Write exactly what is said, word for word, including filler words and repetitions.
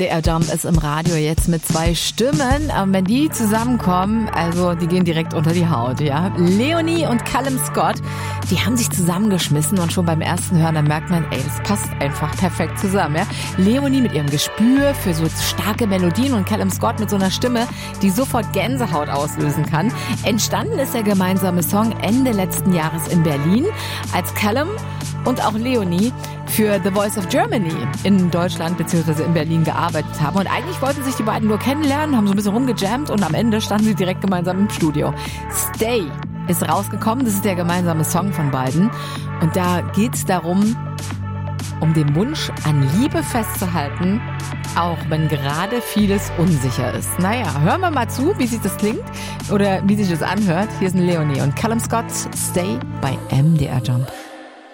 Der Jump ist im Radio jetzt mit zwei Stimmen, aber wenn die zusammenkommen, also die gehen direkt unter die Haut, ja. Leonie und Callum Scott, die haben sich zusammengeschmissen und schon beim ersten Hören, da merkt man, ey, das passt einfach perfekt zusammen, ja. Leonie mit ihrem Gespür für so starke Melodien und Callum Scott mit so einer Stimme, die sofort Gänsehaut auslösen kann. Entstanden ist der gemeinsame Song Ende letzten Jahres in Berlin, als Callum und auch Leonie für The Voice of Germany in Deutschland bzw. in Berlin gearbeitet haben. Und eigentlich wollten sich die beiden nur kennenlernen, haben so ein bisschen rumgejammt und am Ende standen sie direkt gemeinsam im Studio. Stay ist rausgekommen, das ist der gemeinsame Song von beiden. Und da geht's darum, um den Wunsch an Liebe festzuhalten, auch wenn gerade vieles unsicher ist. Naja, hören wir mal zu, wie sich das klingt oder wie sich das anhört. Hier sind Leonie und Callum Scott. Stay bei M D R Jump.